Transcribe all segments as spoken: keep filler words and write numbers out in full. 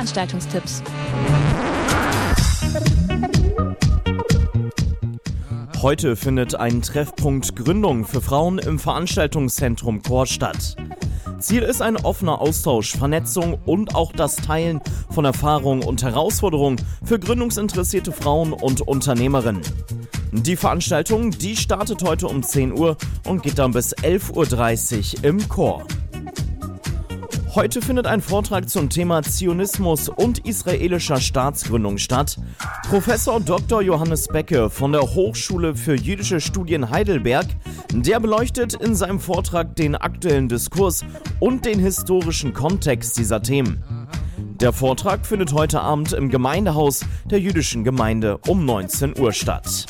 Veranstaltungstipps. Heute findet ein Treffpunkt Gründung für Frauen im Veranstaltungszentrum Chor statt. Ziel ist ein offener Austausch, Vernetzung und auch das Teilen von Erfahrungen und Herausforderungen für gründungsinteressierte Frauen und Unternehmerinnen. Die Veranstaltung, die startet heute um zehn Uhr und geht dann bis elf Uhr dreißig im Chor. Heute findet ein Vortrag zum Thema Zionismus und israelischer Staatsgründung statt. Professor Doktor Johannes Becke von der Hochschule für jüdische Studien Heidelberg, der beleuchtet in seinem Vortrag den aktuellen Diskurs und den historischen Kontext dieser Themen. Der Vortrag findet heute Abend im Gemeindehaus der jüdischen Gemeinde um neunzehn Uhr statt.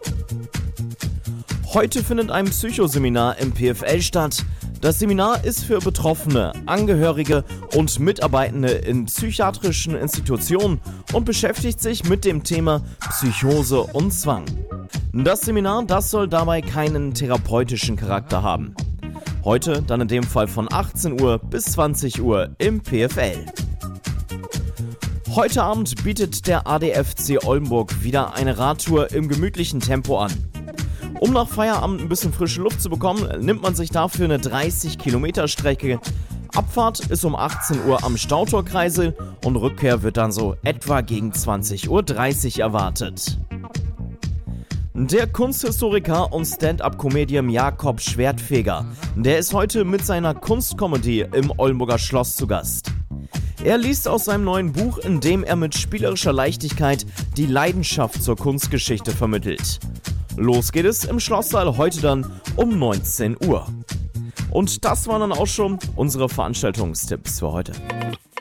Heute findet ein Psychoseminar im P F L statt. Das Seminar ist für Betroffene, Angehörige und Mitarbeitende in psychiatrischen Institutionen und beschäftigt sich mit dem Thema Psychose und Zwang. Das Seminar, das soll dabei keinen therapeutischen Charakter haben. Heute dann in dem Fall von achtzehn Uhr bis zwanzig Uhr im P F L. Heute Abend bietet der A D F C Oldenburg wieder eine Radtour im gemütlichen Tempo an. Um nach Feierabend ein bisschen frische Luft zu bekommen, nimmt man sich dafür eine dreißig Kilometer Strecke. Abfahrt ist um achtzehn Uhr am Stautorkreisel und Rückkehr wird dann so etwa gegen zwanzig Uhr dreißig erwartet. Der Kunsthistoriker und Stand-up-Comedian Jakob Schwertfeger, der ist heute mit seiner Kunstkomödie im Oldenburger Schloss zu Gast. Er liest aus seinem neuen Buch, in dem er mit spielerischer Leichtigkeit die Leidenschaft zur Kunstgeschichte vermittelt. Los geht es im Schlosssaal heute dann um neunzehn Uhr. Und das waren dann auch schon unsere Veranstaltungstipps für heute.